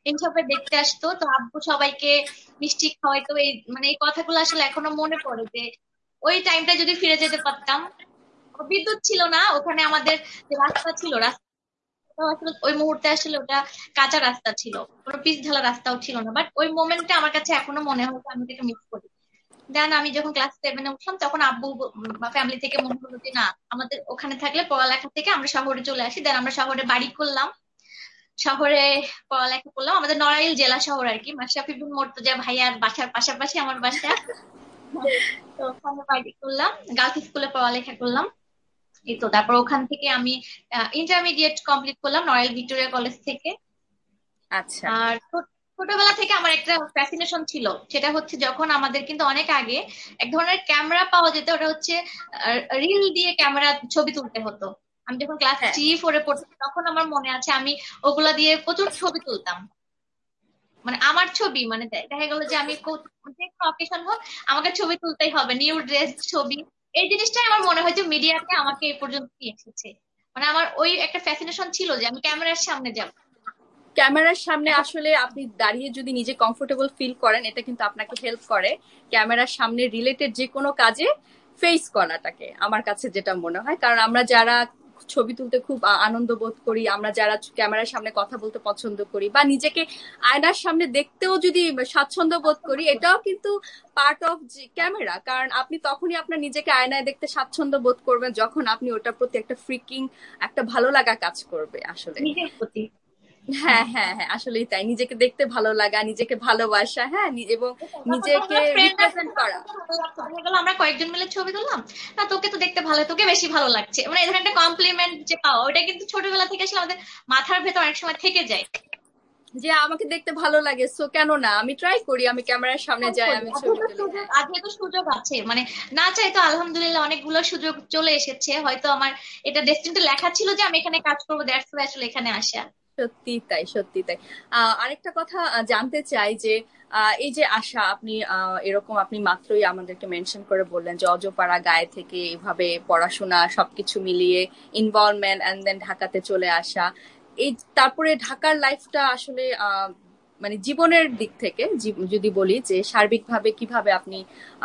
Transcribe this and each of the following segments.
এইসবে দেখতে আসতো। তো আব্বু সবাইকে মিষ্টি খাওয়াইতো। এই মানে এই কথাগুলো আসলে এখনো মনে পড়ে যে ওই টাইমটা যদি ফিরে যেতে পারতাম। বিদ্যুৎ ছিল না ওখানে, আমাদের যে রাস্তা ছিল, রাস্তা আসলে ওই মুহূর্তে আসলে ওটা কাঁচা রাস্তা ছিল, কোনো পিচ ঢালা রাস্তাও ছিল না। বাট ওই মোমেন্টে আমার কাছে এখনো মনে হয় যে আমি এটাকে মিস করি। দেন আমি যখন ক্লাস 7-এ উঠলাম তখন আব্বু বা ফ্যামিলি থেকে মনে হলো যে না, আমাদের ওখানে থাকলে পড়ালেখা থেকে আমরা শহরে চলে আসি। দেন আমরা শহরে বাড়ি করলাম, শহরে পড়ালেখা করলাম। আমাদের নড়াইল জেলা শহর আর কি, মাশরাফি বিন মুর্তজা ভাইয়ার বাসার পাশাপাশি আমার বাসা। তো ওখানে বাড়ি করলাম, গার্লস স্কুলে পড়ালেখা করলাম। এই তো তারপর ওখান থেকে আমি ইন্টারমিডিয়েট কমপ্লিট করলাম নড়াইল ভিক্টোরিয়া কলেজ থেকে। আচ্ছা। আর ছোটবেলা থেকে আমার একটা ফ্যাসিনেশন ছিল, সেটা হচ্ছে যখন আমাদের কিন্তু অনেক আগে এক ধরনের ক্যামেরা পাওয়া যেত, ওটা হচ্ছে রিল দিয়ে ক্যামেরা ছবি তুলতে হতো। আমি যখন ক্লাস হ্যাঁ, 3-4-এ পড়তাম তখন আমার মনে আছে আমি ওগুলা দিয়ে প্রচুর ছবি তুলতাম। মানে আমার ছবি, মানে দেখা গেল যে আমি যে কোনো অকেশন হোক আমাকে ছবি তুলতেই হবে, নিউ ড্রেস ছবি। এই জিনিসটাই আমার মনে হয় যে মিডিয়াতে আমাকে এই পর্যন্ত নিয়ে এসেছে। মানে আমার ওই একটা ফ্যাসিনেশন ছিল যে আমি ক্যামেরার সামনে যাব। ক্যামেরার সামনে এখন আসলে আপনি দাঁড়িয়ে যদি নিজে কমফোর্টেবল ফিল করেন, এটা কিন্তু আপনাকে হেল্প করে ক্যামেরার সামনে রিলেটেড যে কোনো কাজে ফেস করাটাকে, আমার কাছে যেটা মনে হয়। কারণ আমরা যারা ছবি তুলতে খুব আনন্দ বোধ করি, আমরা যারা ক্যামেরার সামনে কথা বলতে পছন্দ করি, বা নিজেকে আয়নার সামনে দেখতেও যদি স্বাচ্ছন্দ্য বোধ করি, এটাও কিন্তু পার্ট অফ ক্যামেরা। কারণ আপনি তখনই আপনার নিজেকে আয়নায় দেখতে স্বাচ্ছন্দ্য বোধ করবেন যখন আপনি ওটার প্রতি একটা ফ্রিকিং, একটা ভালো লাগা কাজ করবে আসলে। নিজের প্রতি। হ্যাঁ, হ্যাঁ, হ্যাঁ, আসলেই তাই। নিজেকে দেখতে ভালো লাগা, নিজেকে ভালোবাসা, হ্যাঁ, এবং তারপর যখন নিজেকে ফ্রেন্ডরা রিপ্রেজেন্ট করা। ভালো লাগতো, দেখা গেল আমরা কয়েকজন মিলে ছবি তুললাম, না তোকে তো দেখতে ভালো, তোকে বেশি ভালো লাগছে, মানে এখানে একটা কমপ্লিমেন্ট যে পাওয়া, ওটা কিন্তু ছোটবেলা থেকে আসলে আমাদের মাথার ভেতর অনেক সময় থেকে যায়। যে আমাকে দেখতে ভালো লাগে, সো কেন না আমি ট্রাই করি, আমি ক্যামেরার সামনে তাই যাই, করি। আমি আর ছবি যেহেতু তুলি। সুযোগ, হ্যাঁ, আর যেহেতু সুযোগ আছে, মানে না চাইতো আলহামদুলিল্লাহ অনেকগুলো সুযোগ চলে এসেছে। হয়তো আমার এটা ডেস্টিনিতে লেখা ছিল যে আমি এখানে কাজ করবো, দ্যাটস ওয়াই আসলে এখানে আসা। সত্যি তাই, সত্যি তাই। আরেকটা কথা জানতে চাই যে এই যে আশা, আপনি এরকম আপনি মাত্রই আমাদেরকে মেনশন করে বললেন যে অজপাড়া গায়ে থেকে এভাবে পড়াশোনা সবকিছু মিলিয়ে ইনভলভমেন্ট, এন্ড দেন ঢাকাতে চলে আসা। এই তারপরে ঢাকার লাইফটা আসলে মানে জীবনের দিক থেকে যদি বলি যে সার্বিকভাবে কিভাবে আপনি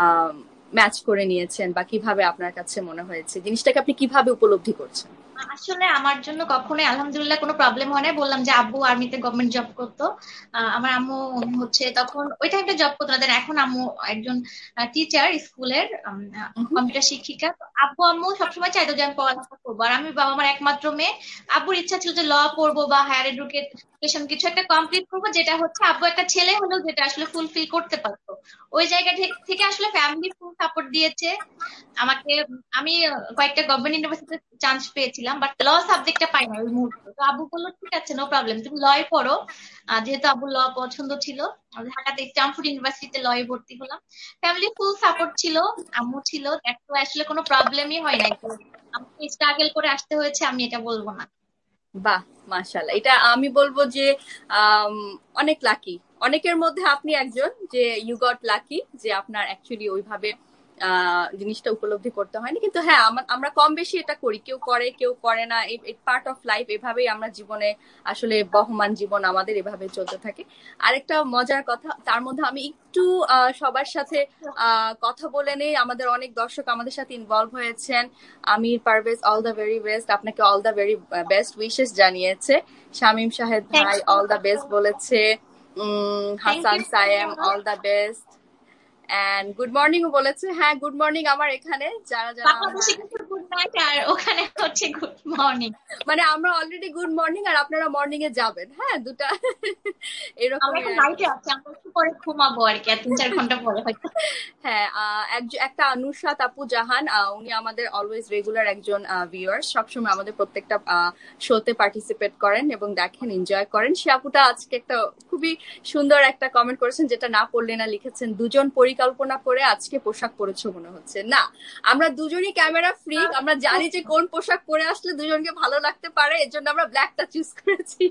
ম্যাচ করে নিয়েছেন, বা কিভাবে আপনার কাছে মনে হয়েছে জিনিসটাকে, আপনি কিভাবে উপলব্ধি করছেন? আসলে আমার জন্য কখনোই আলহামদুলিল্লাহ কোনো প্রবলেম হয় না। বললাম যে আব্বু আর্মিতে গভর্নমেন্ট জব করতো, আমার আম্মু হচ্ছে তখন ওই টাইমটা জব করতো না। Then এখন আম্মু একজন টিচার স্কুলের, কম্পিউটার শিক্ষিকা। তো আব্বু আম্মু সবসময় চাইতো যে আমি পড়ালেখা করবো, আর আমি বাবা আমার একমাত্র মেয়ে। আব্বুর ইচ্ছা ছিল যে ল পড়বো বা হায়ার এডুকেশন কিছু একটা কমপ্লিট করবো, যেটা হচ্ছে আব্বু একটা ছেলে হলেও যেটা আসলে ফুলফিল করতে পারতো। ওই জায়গা থেকে আসলে ফ্যামিলি ফুল সাপোর্ট দিয়েছে আমাকে। আমি কয়েকটা গভর্নমেন্ট ইউনিভার্সিটিতে চান্স পেয়েছিলাম, বাট ল সাবজেক্টটা পাই না ওই মুহূর্তে। তো আব্বু বললো ঠিক আছে, নো প্রবলেম, তুমি লয় পড়ো। যেহেতু আব্বুর ল পছন্দ ছিল, আমি ঢাকাতে স্ট্যামফোর্ড ইউনিভার্সিটিতে লয়ে ভর্তি হলাম। ফ্যামিলি ফুল সাপোর্ট ছিল, আম্মু ছিল, দেখো আসলে কোনো প্রবলেমই হয় নাই তো। আমাকে স্ট্রাগল করে আসতে হয়েছে আমি এটা বলবো না। বাহ, মাশাআল্লাহ, এটা আমি বলবো যে আম, অনেক লাকি। অনেকের মধ্যে আপনি একজন, যে ইউ গট লাকি, যে আপনার অ্যাকচুয়ালি ওইভাবে জিনিসটা উপলব্ধি করতে হয়নি। কিন্তু হ্যাঁ, আমরা কম বেশি এটা করি, কেউ করে কেউ করে না, পার্ট অফ লাইফ। এভাবেই আমরা জীবনে আসলে বহমান জীবন আমাদের এভাবে চলতে থাকে। আরেকটা মজার কথা, তার মধ্যে আমি একটু সবার সাথে কথা বলে নেই। আমাদের অনেক দর্শক আমাদের সাথে ইনভলভ হয়েছেন। আমির Parvez, all the very best, আপনাকে all the very best wishes জানিয়েছে। শামীম শাহেদ থ্যাংক ভাই ইউ। অল দ্য বেস্ট বলেছে। Thank Hasan you so Sayem much. All the best, and good morning বলেছে। হ্যাঁ, গুড মর্নিং আমার এখানে যারা যারা আমরা, বাংলাদেশে কিন্তু গুড নাইট আর ওখানে হচ্ছে গুড মর্নিং। মানে আমরা অলরেডি গুড মর্নিং আর আপনারা মর্নিং এ যাবেন, হ্যাঁ, দুটা আমরা এরকমই এখন আর কি। নাইটে আছি, আমরা একটু পরে ঘুমাবো আর কি, আর 3-4 ঘন্টা পরে হয়তো। হ্যাঁ, একটা নুসরাত আপু জাহান, উনি আমাদের অলওয়েজ রেগুলার একজন ভিউয়ার্স, সবসময় আমাদের প্রত্যেকটা শোতে পার্টিসিপেট করেন এবং দেখেন, এনজয় করেন। সে আপুটা আজকে একটা খুবই সুন্দর একটা কমেন্ট করেছেন, যেটা না পড়লে না। লিখেছেন, দুজন পরিকল্পনা করে আজকে পোশাক পরেছো মনে হচ্ছে। না, আমরা দুজনই ক্যামেরা ফ্রিক, আমরা জানি যে কোন পোশাক পরে আসলে দুজনকে ভালো লাগতে পারে, এর জন্য আমরা ব্ল্যাকটা চুজ করেছি।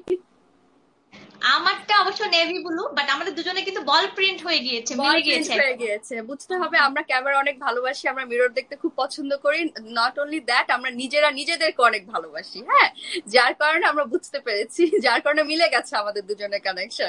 আমারটা অবশ্য নেভি ব্লু, বাট আমাদের দুজনে কিন্তু বল প্রিন্ট হয়ে গিয়েছে, বল মিলে প্রিন্ট গিয়েছে হয়ে একদম। গিয়েছে, বুঝতে হবে আমরা ক্যামেরা অনেক ভালোবাসি, আমরা মিরর দেখতে খুব পছন্দ করি। নট অনলি দ্যাট, আমরা নিজেরা নিজেদেরকে অনেক ভালোবাসি, হ্যাঁ, যার কারণে আমরা বুঝতে পেরেছি, যার কারণে মিলে গেছে আমাদের দুজনের কানেকশন।